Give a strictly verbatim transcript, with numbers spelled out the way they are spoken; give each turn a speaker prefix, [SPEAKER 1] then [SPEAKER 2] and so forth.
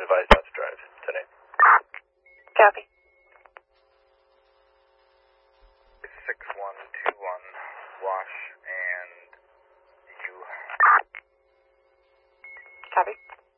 [SPEAKER 1] advised not to drive today.
[SPEAKER 2] Copy.
[SPEAKER 1] six one two one, wash, and you.
[SPEAKER 2] Copy.